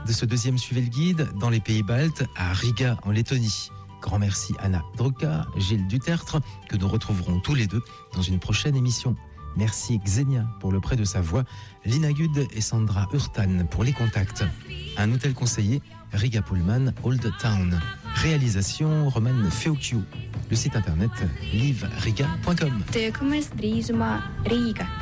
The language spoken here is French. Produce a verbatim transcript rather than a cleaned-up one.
de ce deuxième Suivez le guide dans les pays baltes, à Riga en Lettonie. Grand merci Anna Droka, Gilles Dutertre, que nous retrouverons tous les deux dans une prochaine émission. Merci Xenia pour le prêt de sa voix, Lina Gud et Sandra Hurtan pour les contacts. Un hôtel conseiller, Riga Pullman Old Town. Réalisation Roman Feocchio. Le site internet live riga point com. Töökomas drīzumā Rīga.